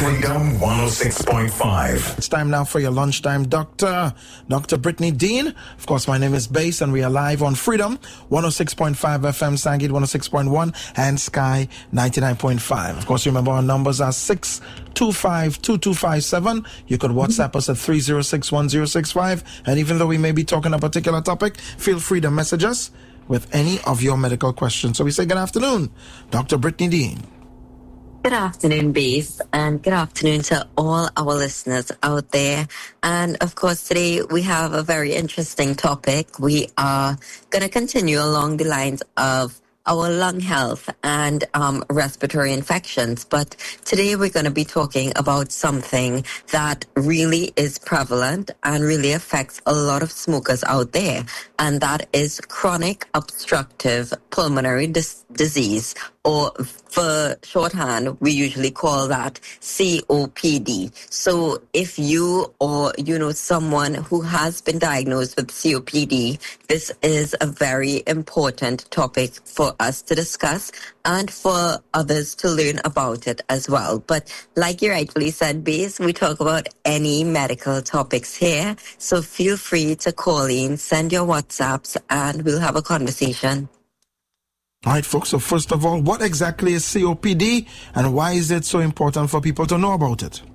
Freedom 106.5. It's time now for your lunchtime doctor, Dr. Brittany Dean. Of course, my name is Bass, and we are live on Freedom 106.5 FM, Sangit 106.1, and Sky 99.5. Of course, remember our numbers are 625-2257. You could WhatsApp us at 306-1065. And even though we may be talking a particular topic, feel free to message us with any of your medical questions. So we say good afternoon, Dr. Brittany Dean. Good afternoon, Bass, and good afternoon to all our listeners out there. And of course, today we have a very interesting topic. We are going to continue along the lines of our lung health and respiratory infections. But today we're going to be talking about something that really is prevalent and really affects a lot of smokers out there. And that is chronic obstructive pulmonary disease, or for shorthand, we usually call that COPD. So if you or you know someone who has been diagnosed with COPD, this is a very important topic for us to discuss and for others to learn about it as well. But like you rightfully said, Bass, we talk about any medical topics here. So feel free to call in, send your WhatsApps, and we'll have a conversation. All right, folks. So first of all, what exactly is COPD and why is it so important for people to know about it?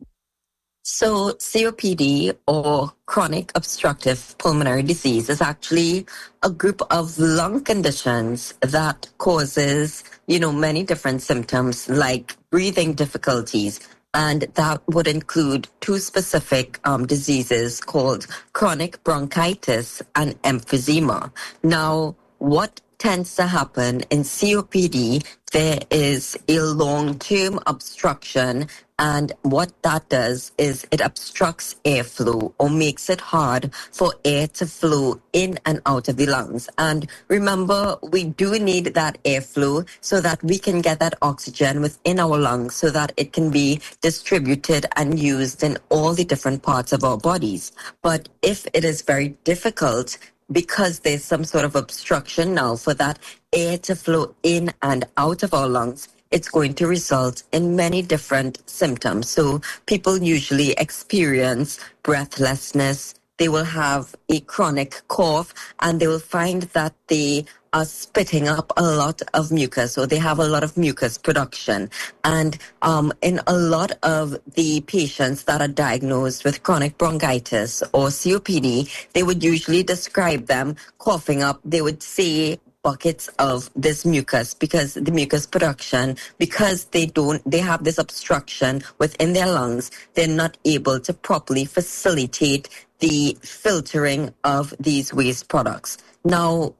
So COPD, or chronic obstructive pulmonary disease, is actually a group of lung conditions that causes, many different symptoms like breathing difficulties. And that would include two specific diseases called chronic bronchitis and emphysema. Now, what tends to happen in COPD, there is a long-term obstruction, and what that does is it obstructs airflow or makes it hard for air to flow in and out of the lungs. And remember, we do need that airflow so that we can get that oxygen within our lungs so that it can be distributed and used in all the different parts of our bodies. But if it is very difficult, because there's some sort of obstruction now for that air to flow in and out of our lungs, it's going to result in many different symptoms. So people usually experience breathlessness. They will have a chronic cough, and they will find that they are spitting up a lot of mucus, or they have a lot of mucus production. And in a lot of the patients that are diagnosed with chronic bronchitis or COPD, they would usually describe them coughing up. They would say buckets of this mucus, because the mucus production, because they have this obstruction within their lungs, they're not able to properly facilitate the filtering of these waste products. Now,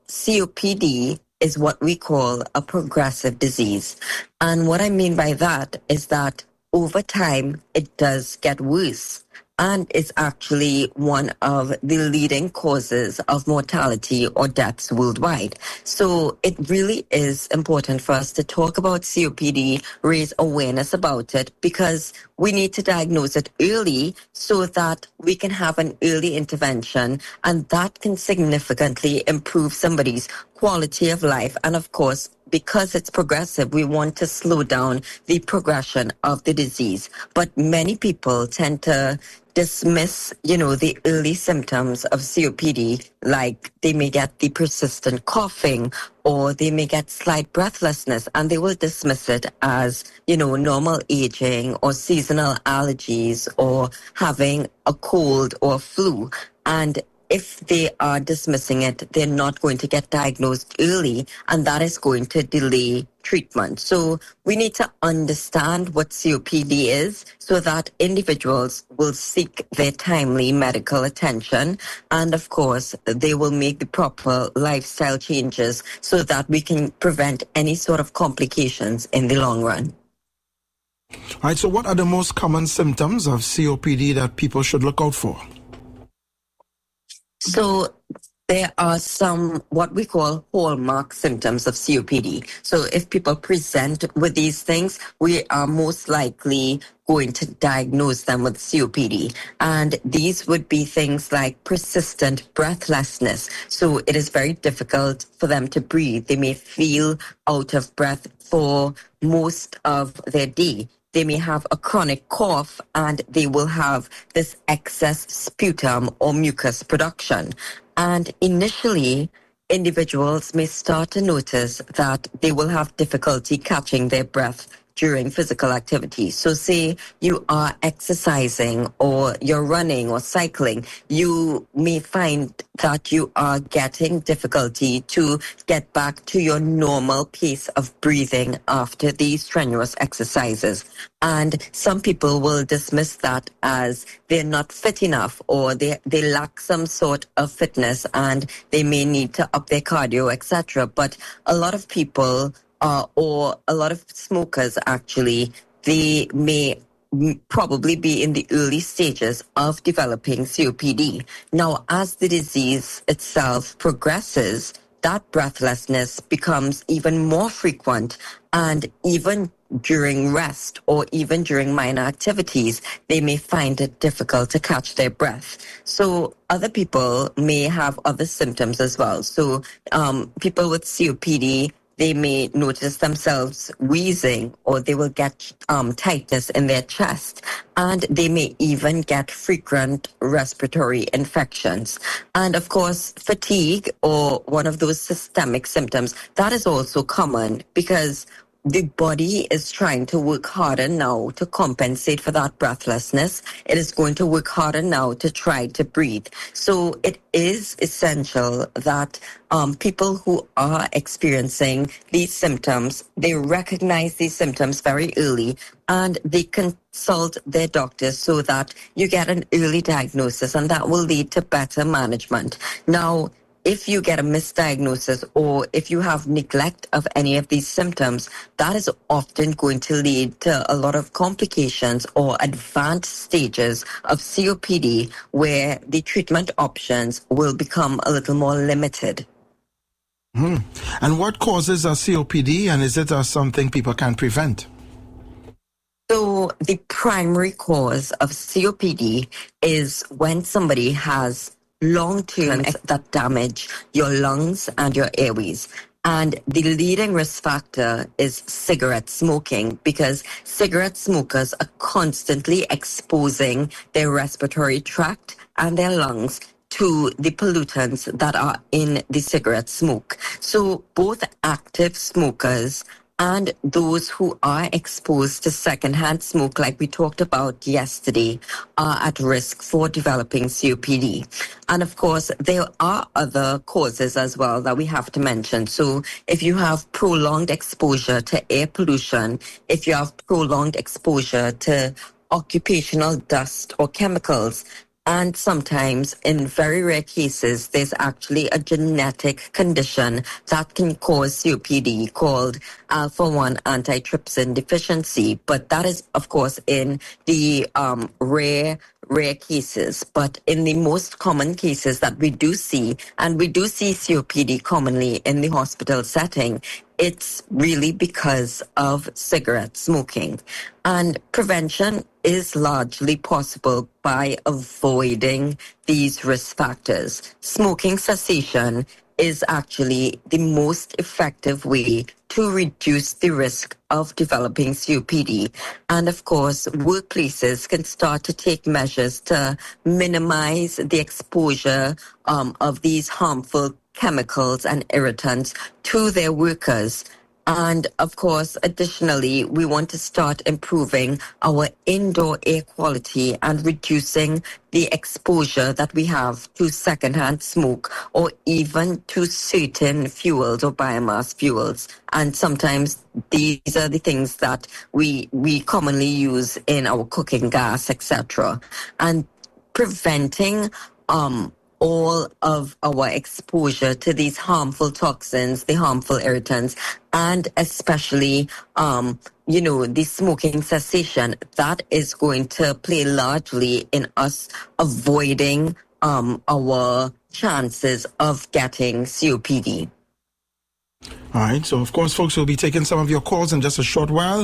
COPD is what we call a progressive disease. And what I mean by that is that over time, it does get worse. And it's actually one of the leading causes of mortality or deaths worldwide. So it really is important for us to talk about COPD, raise awareness about it, because we need to diagnose it early so that we can have an early intervention, and that can significantly improve somebody's quality of life. And of course, because it's progressive, we want to slow down the progression of the disease. But many people tend to dismiss, the early symptoms of COPD, like they may get the persistent coughing, or they may get slight breathlessness, and they will dismiss it as, normal aging or seasonal allergies or having a cold or flu. And if they are dismissing it, they're not going to get diagnosed early, and that is going to delay treatment. So we need to understand what COPD is so that individuals will seek their timely medical attention. And of course, they will make the proper lifestyle changes so that we can prevent any sort of complications in the long run. All right, so what are the most common symptoms of COPD that people should look out for? So there are some what we call hallmark symptoms of COPD. So if people present with these things, we are most likely going to diagnose them with COPD. And these would be things like persistent breathlessness. So it is very difficult for them to breathe. They may feel out of breath for most of their day. they may have a chronic cough, and they will have this excess sputum or mucus production. And initially, individuals may start to notice that they will have difficulty catching their breath during physical activity. So say you are exercising or you're running or cycling, you may find that you are getting difficulty to get back to your normal pace of breathing after these strenuous exercises. And some people will dismiss that as they're not fit enough, or they lack some sort of fitness and they may need to up their cardio, etc. But a lot of people or a lot of smokers, actually, they may probably be in the early stages of developing COPD. Now, as the disease itself progresses, that breathlessness becomes even more frequent, and even during rest or even during minor activities, they may find it difficult to catch their breath. So other people may have other symptoms as well. So people with COPD, they may notice themselves wheezing, or they will get tightness in their chest, and they may even get frequent respiratory infections. And of course, fatigue, or one of those systemic symptoms, that is also common because the body is trying to work harder now to compensate for that breathlessness. It is going to work harder now to try to breathe. So it is essential that people who are experiencing these symptoms, they recognize these symptoms very early and they consult their doctors so that you get an early diagnosis, and that will lead to better management. Now, if you get a misdiagnosis, or if you have neglect of any of these symptoms, that is often going to lead to a lot of complications or advanced stages of COPD, where the treatment options will become a little more limited. And what causes a COPD, and is it something people can prevent? So the primary cause of COPD is when somebody has long-term that damage your lungs and your airways. And the leading risk factor is cigarette smoking, because cigarette smokers are constantly exposing their respiratory tract and their lungs to the pollutants that are in the cigarette smoke. So both active smokers and those who are exposed to secondhand smoke, like we talked about yesterday, are at risk for developing COPD. And of course, there are other causes as well that we have to mention. So if you have prolonged exposure to air pollution, if you have prolonged exposure to occupational dust or chemicals, and sometimes, in very rare cases, there's actually a genetic condition that can cause COPD called alpha-1 antitrypsin deficiency. But that is, of course, in the rare cases. But in the most common cases that we do see, and we do see COPD commonly in the hospital setting, it's really because of cigarette smoking. And prevention is largely possible by avoiding these risk factors. Smoking cessation is actually the most effective way to reduce the risk of developing COPD. And of course, workplaces can start to take measures to minimize the exposure of these harmful chemicals and irritants to their workers. And of course, additionally, we want to start improving our indoor air quality and reducing the exposure that we have to secondhand smoke, or even to certain fuels or biomass fuels. And sometimes these are the things that we commonly use in our cooking gas, etc. And preventing all of our exposure to these harmful toxins, the harmful irritants, and especially, the smoking cessation, that is going to play largely in us avoiding our chances of getting COPD. All right, so of course, folks, we'll be taking some of your calls in just a short while.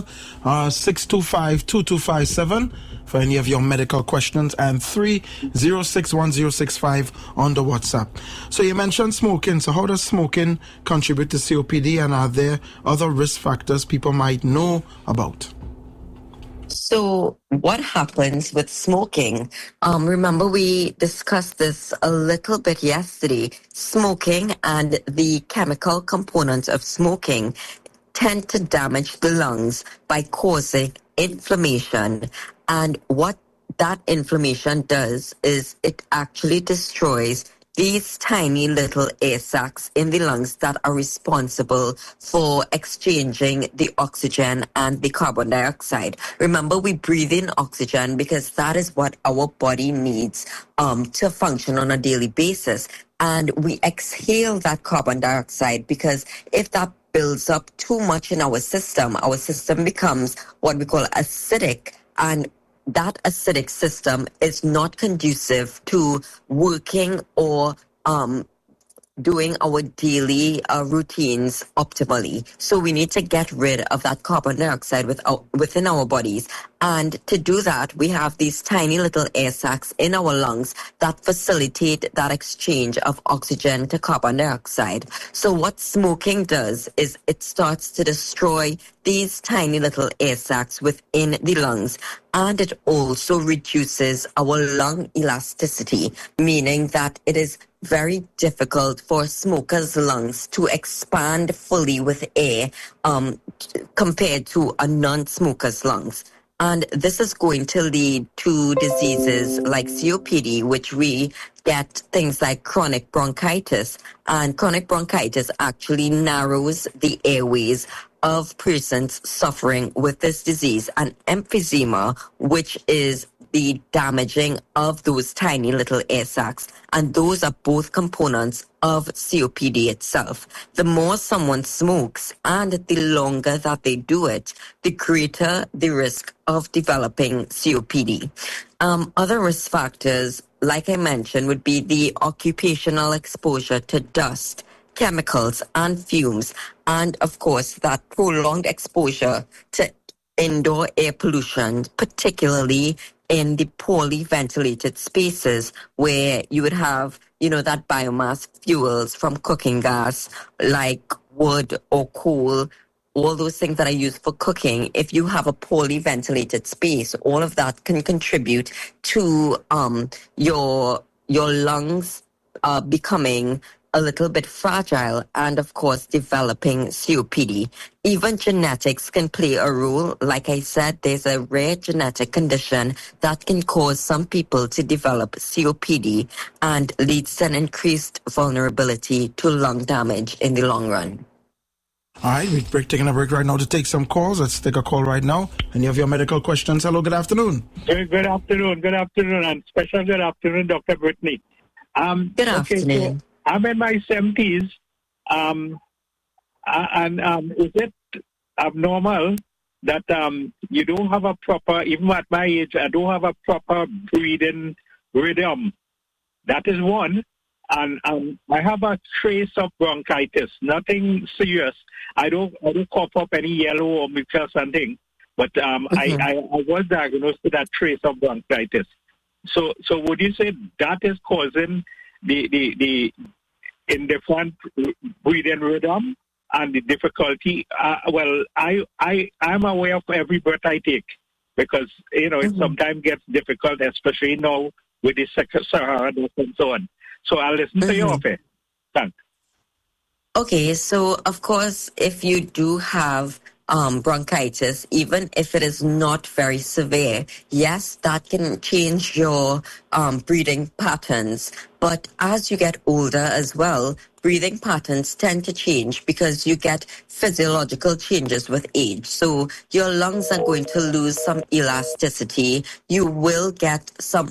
625-2257 for any of your medical questions, and 3061065 on the WhatsApp. So you mentioned smoking. So how does smoking contribute to COPD, and are there other risk factors people might know about? So, what happens with smoking? Remember, we discussed this a little bit yesterday. Smoking and the chemical components of smoking tend to damage the lungs by causing inflammation. And what that inflammation does is it actually destroys these tiny little air sacs in the lungs that are responsible for exchanging the oxygen and the carbon dioxide. Remember, we breathe in oxygen because that is what our body needs to function on a daily basis. And we exhale that carbon dioxide because if that builds up too much in our system becomes what we call acidic, and that acidic system is not conducive to working or doing our daily routines optimally. So we need to get rid of that carbon dioxide within our bodies. And to do that, we have these tiny little air sacs in our lungs that facilitate that exchange of oxygen to carbon dioxide. So what smoking does is it starts to destroy these tiny little air sacs within the lungs, and it also reduces our lung elasticity, meaning that it is very difficult for smokers' lungs to expand fully with air compared to a non-smoker's lungs. And this is going to lead to diseases like COPD, which we get things like chronic bronchitis. And chronic bronchitis actually narrows the airways of persons suffering with this disease, and emphysema, which is the damaging of those tiny little air sacs. And those are both components of COPD itself. The more someone smokes and the longer that they do it, the greater the risk of developing COPD. Other risk factors, like I mentioned, would be the occupational exposure to dust, chemicals, and fumes, and of course that prolonged exposure to indoor air pollution, particularly in the poorly ventilated spaces where you would have, that biomass fuels from cooking gas like wood or coal, all those things that are used for cooking. If you have a poorly ventilated space, all of that can contribute to your lungs becoming a little bit fragile and, of course, developing COPD. Even genetics can play a role. Like I said, there's a rare genetic condition that can cause some people to develop COPD and leads to an increased vulnerability to lung damage in the long run. All right, we're taking a break right now to take some calls. Let's take a call right now. Any of your medical questions? Hello, good afternoon. Good afternoon, and special good afternoon, Dr. Brittany. Good afternoon. So I'm in my 70s, and is it abnormal that you don't have a proper, even at my age, I don't have a proper breathing rhythm? That is one. And I have a trace of bronchitis, nothing serious. I don't cough up any yellow or mucus and things, but I was diagnosed with that trace of bronchitis. So would you say that is causing the indifferent breathing rhythm and the difficulty? Well, I'm aware of every breath I take because it sometimes gets difficult, especially now with the Sahara and so on. So I'll listen to you, okay? Thanks. Okay, so of course, if you do have bronchitis, even if it is not very severe, yes, that can change your breathing patterns. But as you get older as well, breathing patterns tend to change because you get physiological changes with age. So your lungs are going to lose some elasticity. You will get some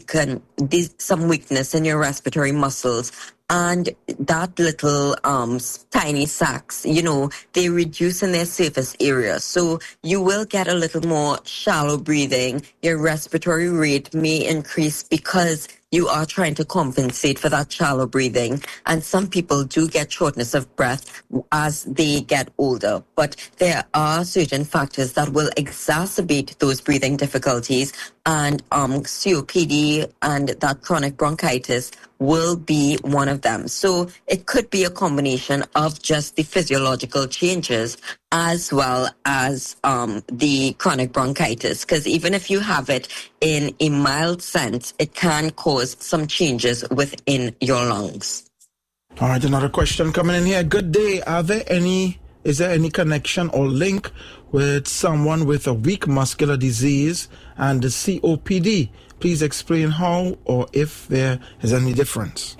weakness in your respiratory muscles. And that little tiny sacs, they reduce in their surface area. So you will get a little more shallow breathing. Your respiratory rate may increase because you are trying to compensate for that shallow breathing. And some people do get shortness of breath as they get older. But there are certain factors that will exacerbate those breathing difficulties. And COPD and that chronic bronchitis will be one of them. So it could be a combination of just the physiological changes as well as the chronic bronchitis, because even if you have it in a mild sense, it can cause some changes within your lungs. All right, another question coming in here. Good day. Is there any connection or link with someone with a weak muscular disease and the COPD? Please explain how or if there is any difference.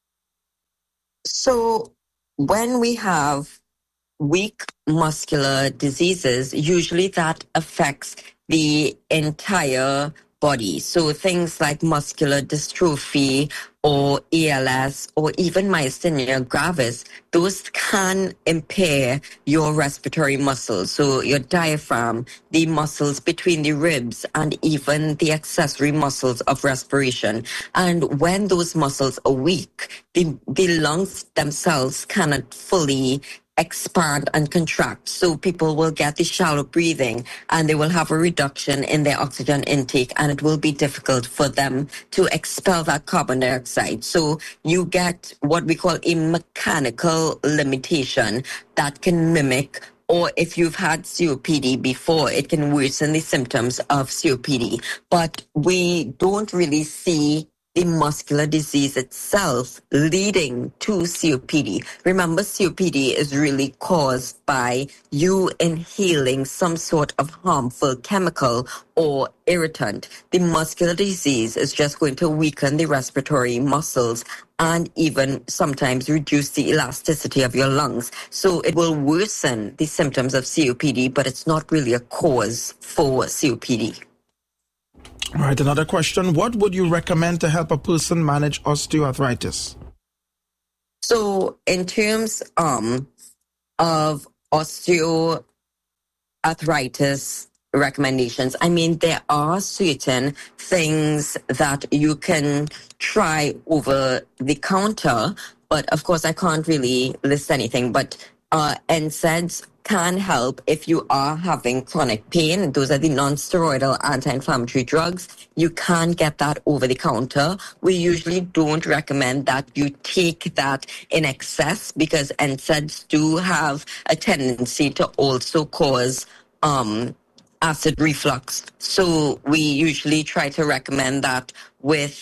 So when we have weak muscular diseases, usually that affects the entire body. So things like muscular dystrophy or ALS or even myasthenia gravis, those can impair your respiratory muscles. So your diaphragm, the muscles between the ribs, and even the accessory muscles of respiration. And when those muscles are weak, the lungs themselves cannot fully expand and contract. So people will get the shallow breathing and they will have a reduction in their oxygen intake, and it will be difficult for them to expel that carbon dioxide. So you get what we call a mechanical limitation that can mimic, or if you've had COPD before, it can worsen the symptoms of COPD. But we don't really see the muscular disease itself leading to COPD. Remember, COPD is really caused by you inhaling some sort of harmful chemical or irritant. The muscular disease is just going to weaken the respiratory muscles and even sometimes reduce the elasticity of your lungs. So it will worsen the symptoms of COPD, but it's not really a cause for COPD. All right, another question. What would you recommend to help a person manage osteoarthritis? So in terms of osteoarthritis recommendations, I mean, there are certain things that you can try over the counter, but of course I can't really list anything, but NSAIDs can help if you are having chronic pain. Those are the non-steroidal anti-inflammatory drugs. You can get that over the counter. We usually don't recommend that you take that in excess because NSAIDs do have a tendency to also cause acid reflux. So we usually try to recommend that with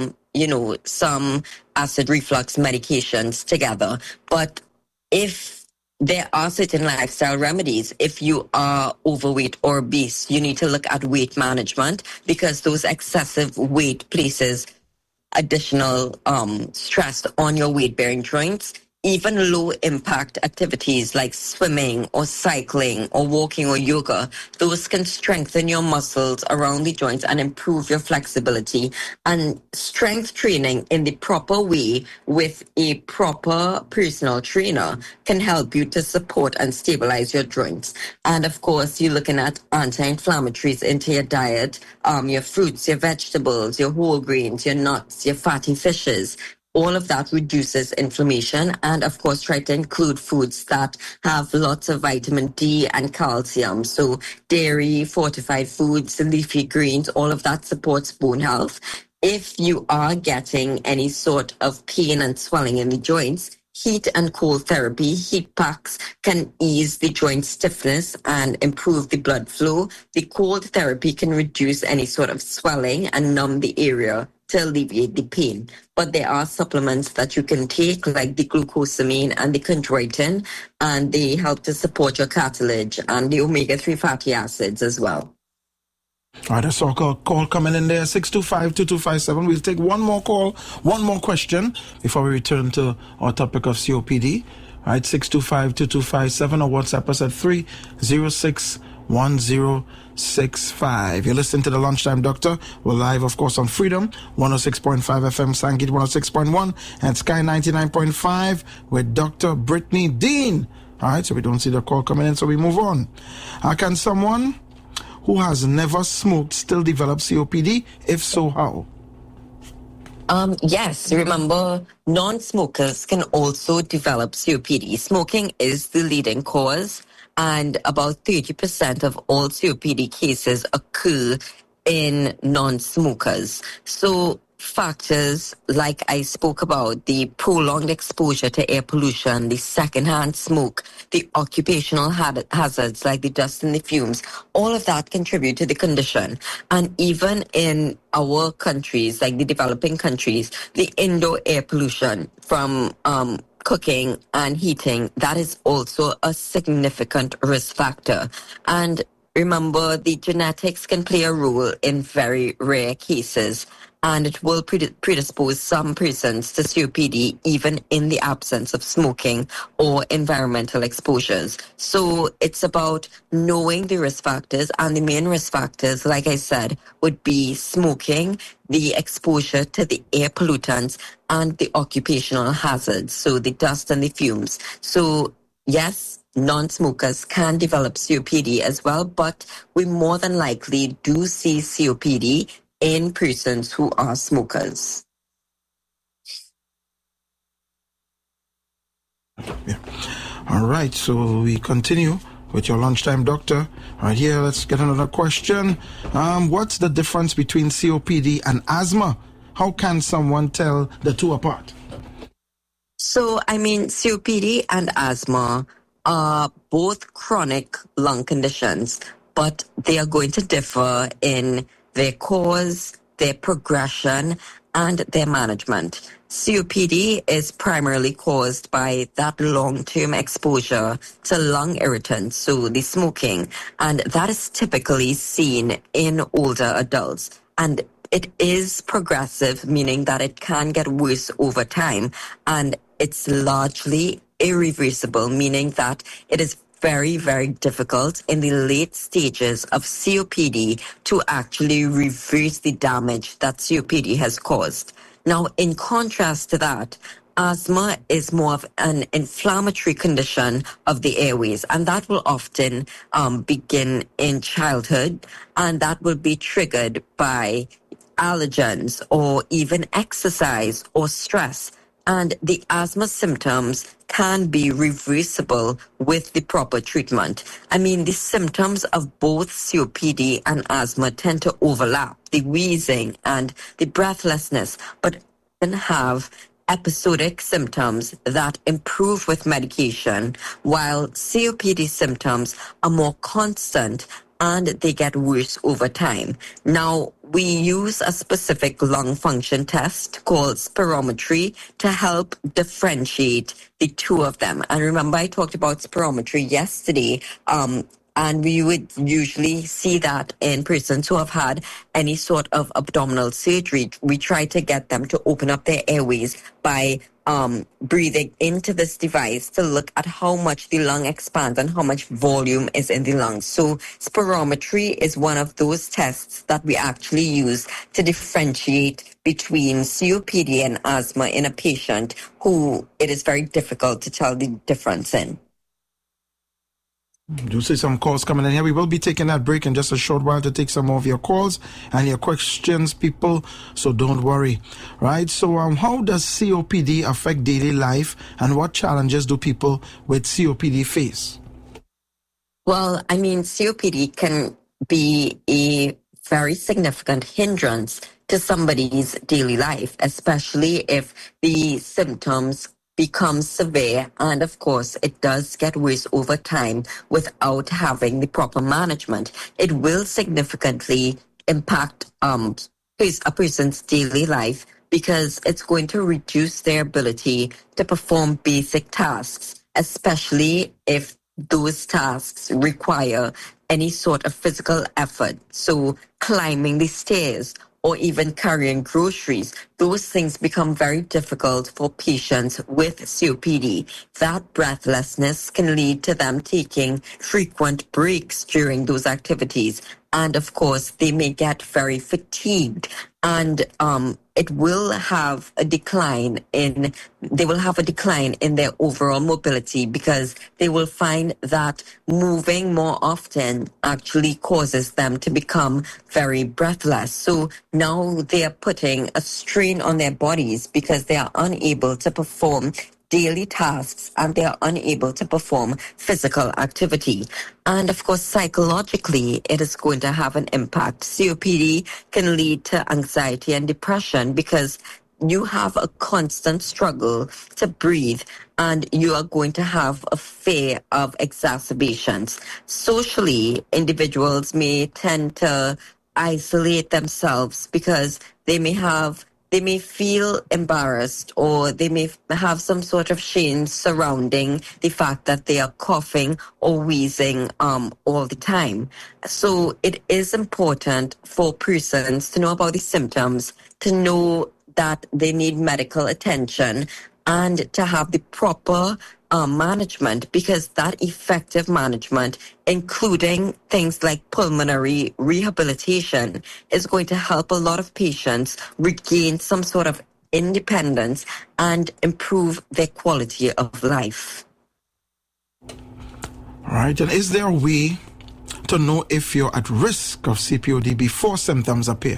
some acid reflux medications together. But if there are certain lifestyle remedies. If you are overweight or obese, you need to look at weight management because those excessive weight places additional stress on your weight-bearing joints. Even low-impact activities like swimming or cycling or walking or yoga, those can strengthen your muscles around the joints and improve your flexibility. And strength training in the proper way with a proper personal trainer can help you to support and stabilize your joints. And of course, you're looking at anti-inflammatories into your diet, your fruits, your vegetables, your whole grains, your nuts, your fatty fishes. All of that reduces inflammation, and of course try to include foods that have lots of vitamin D and calcium. So dairy, fortified foods, leafy greens, all of that supports bone health. If you are getting any sort of pain and swelling in the joints, heat and cold therapy, heat packs can ease the joint stiffness and improve the blood flow. The cold therapy can reduce any sort of swelling and numb the area to alleviate the pain. But there are supplements that you can take like the glucosamine and the chondroitin, and they help to support your cartilage and the omega-3 fatty acids as well. All right, I saw a call coming in there, 625-2257. We'll take one more call, one more question before we return to our topic of COPD. All right, 625-2257 or WhatsApp us at 306-1065. You're listening to The Lunchtime Doctor. We're live, of course, on Freedom, 106.5 FM, Sangit 106.1, and Sky 99.5 with Dr. Brittany Dean. All right, so we don't see the call coming in, so we move on. Can someone who has never smoked still develop COPD? If so, how? Yes, remember, non-smokers can also develop COPD. Smoking is the leading cause, and about 30% of all COPD cases occur in non-smokers. So factors like I spoke about, the prolonged exposure to air pollution, the secondhand smoke, the occupational hazards like the dust and the fumes, all of that contribute to the condition. And even in our countries, like the developing countries, the indoor air pollution from cooking and heating, that is also a significant risk factor. And remember, the genetics can play a role in very rare cases, and it will predispose some persons to COPD even in the absence of smoking or environmental exposures. So it's about knowing the risk factors, and the main risk factors, like I said, would be smoking, the exposure to the air pollutants, and the occupational hazards, so the dust and the fumes. So yes, non-smokers can develop COPD as well, but we more than likely do see COPD in persons who are smokers. Yeah. All right, so we continue with your lunchtime doctor. Right here, let's get another question. What's the difference between COPD and asthma? How can someone tell the two apart? So, COPD and asthma are both chronic lung conditions, but they are going to differ in their cause, their progression, and their management. COPD is primarily caused by that long-term exposure to lung irritants, so the smoking, and that is typically seen in older adults. And it is progressive, meaning that it can get worse over time, and it's largely irreversible, meaning that it is very, very difficult in the late stages of COPD to actually reverse the damage that COPD has caused. Now, in contrast to that, asthma is more of an inflammatory condition of the airways, and that will often begin in childhood, and that will be triggered by allergens or even exercise or stress. And the asthma symptoms can be reversible with the proper treatment. The symptoms of both COPD and asthma tend to overlap, the wheezing and the breathlessness, but can have episodic symptoms that improve with medication, while COPD symptoms are more constant and they get worse over time. Now, we use a specific lung function test called spirometry to help differentiate the two of them. And remember, I talked about spirometry yesterday, and we would usually see that in persons who have had any sort of abdominal surgery. We try to get them to open up their airways by breathing into this device to look at how much the lung expands and how much volume is in the lungs. So spirometry is one of those tests that we actually use to differentiate between COPD and asthma in a patient who it is very difficult to tell the difference in. Do see some calls coming in here. We will be taking that break in just a short while to take some more of your calls and your questions, people, so don't worry. Right, so how does COPD affect daily life, and what challenges do people with COPD face? Well, COPD can be a very significant hindrance to somebody's daily life, especially if the symptoms become severe, and of course it does get worse over time without having the proper management. It will significantly impact a person's daily life because it's going to reduce their ability to perform basic tasks, especially if those tasks require any sort of physical effort. So climbing the stairs or even carrying groceries, those things become very difficult for patients with COPD. That breathlessness can lead to them taking frequent breaks during those activities. And of course, they may get very fatigued, and it will have a decline in their overall mobility, because they will find that moving more often actually causes them to become very breathless. So now they are putting a strain on their bodies because they are unable to perform daily tasks and they are unable to perform physical activity. And of course, psychologically, it is going to have an impact. COPD can lead to anxiety and depression because you have a constant struggle to breathe and you are going to have a fear of exacerbations. Socially, individuals may tend to isolate themselves because they may feel embarrassed or they may have some sort of shame surrounding the fact that they are coughing or wheezing all the time. So it is important for persons to know about the symptoms, to know that they need medical attention and to have the proper management, because that effective management, including things like pulmonary rehabilitation, is going to help a lot of patients regain some sort of independence and improve their quality of life. All right. And is there a way to know if you're at risk of COPD before symptoms appear?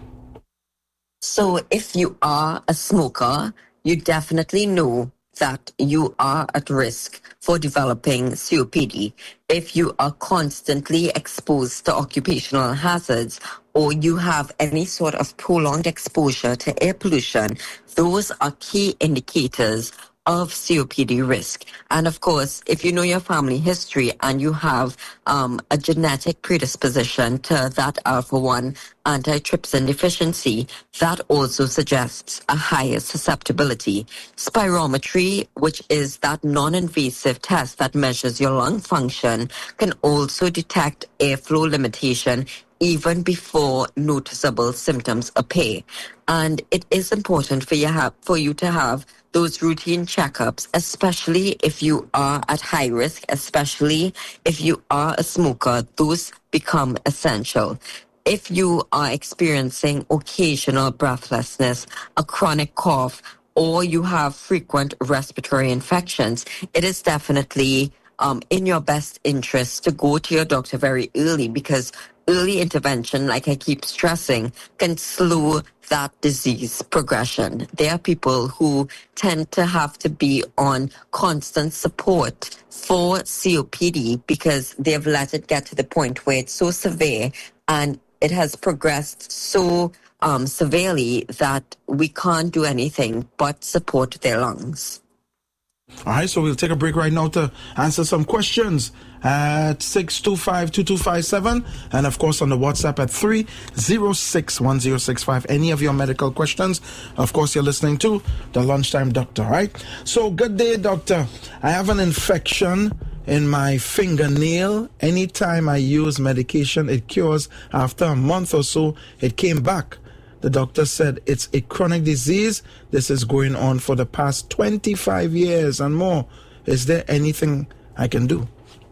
So if you are a smoker, you definitely know that you are at risk for developing COPD. If you are constantly exposed to occupational hazards or you have any sort of prolonged exposure to air pollution, those are key indicators of COPD risk. And of course, if you know your family history and you have a genetic predisposition to that alpha-1 antitrypsin deficiency, that also suggests a higher susceptibility. Spirometry, which is that non-invasive test that measures your lung function, can also detect airflow limitation even before noticeable symptoms appear. And it is important for you to have those routine checkups, especially if you are at high risk, especially if you are a smoker. Those become essential. If you are experiencing occasional breathlessness, a chronic cough, or you have frequent respiratory infections, it is definitely in your best interest to go to your doctor very early, because early intervention, like I keep stressing, can slow that disease progression. There are people who tend to have to be on constant support for COPD because they've let it get to the point where it's so severe and it has progressed so severely that we can't do anything but support their lungs. All right, so we'll take a break right now to answer some questions at 625-2257 and of course on the WhatsApp at 3061065. Any of your medical questions, of course you're listening to the Lunchtime Doctor, right? So good day, doctor. I have an infection in my fingernail. Anytime I use medication, it cures. After a month or so, it came back. The doctor said it's a chronic disease. This is going on for the past 25 years and more. Is there anything I can do?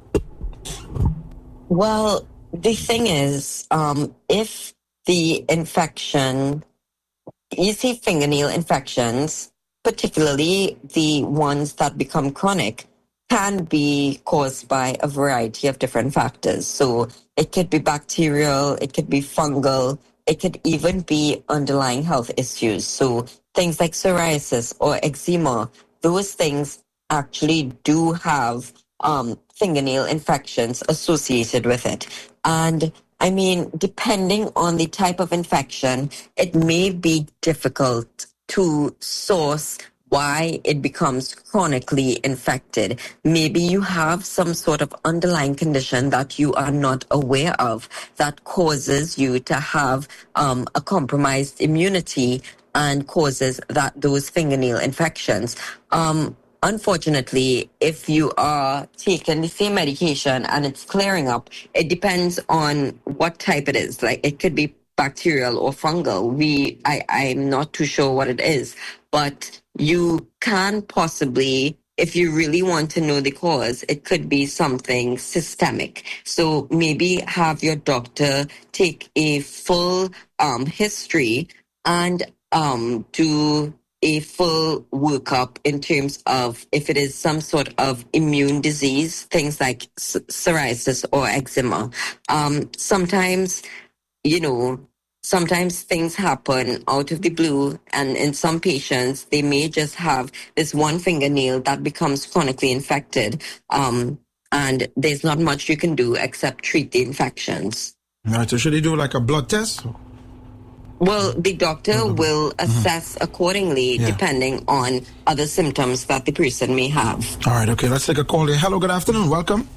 Well, the thing is, if the infection, you see fingernail infections, particularly the ones that become chronic, can be caused by a variety of different factors. So it could be bacterial, it could be fungal, it could even be underlying health issues. So things like psoriasis or eczema, those things actually do have fingernail infections associated with it. And I mean, depending on the type of infection, it may be difficult to source why it becomes chronically infected. Maybe you have some sort of underlying condition that you are not aware of that causes you to have a compromised immunity and causes those fingernail infections. Unfortunately, if you are taking the same medication and it's clearing up, it depends on what type it is. Like it could be bacterial or fungal. I'm not too sure what it is, but you can possibly, if you really want to know the cause, it could be something systemic. So maybe have your doctor take a full history and do a full workup in terms of if it is some sort of immune disease, things like psoriasis or eczema. Sometimes, sometimes things happen out of the blue, and in some patients, they may just have this one fingernail that becomes chronically infected, and there's not much you can do except treat the infections. All right, so should he do like a blood test? Well, the doctor will assess accordingly depending on other symptoms that the person may have. All right, okay, let's take a call here. Hello, good afternoon. Welcome.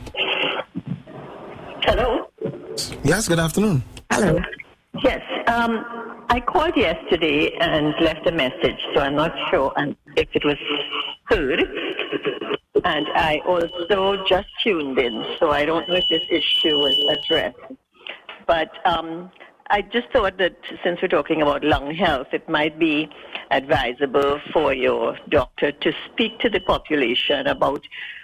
Hello? Yes, good afternoon. Hello. Yes. I called yesterday and left a message, so I'm not sure if it was heard. And I also just tuned in, so I don't know if this issue was addressed. But I just thought that since we're talking about lung health, it might be advisable for your doctor to speak to the population about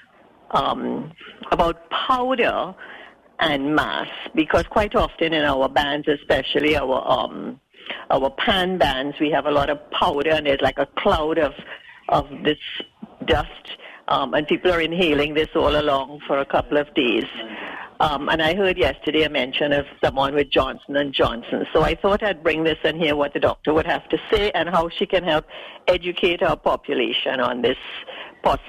powder and mass, because quite often in our bands, especially our pan bands, we have a lot of powder, and there's like a cloud of this dust, and people are inhaling this all along for a couple of days. And I heard yesterday a mention of someone with Johnson & Johnson. So I thought I'd bring this and hear what the doctor would have to say and how she can help educate our population on this possible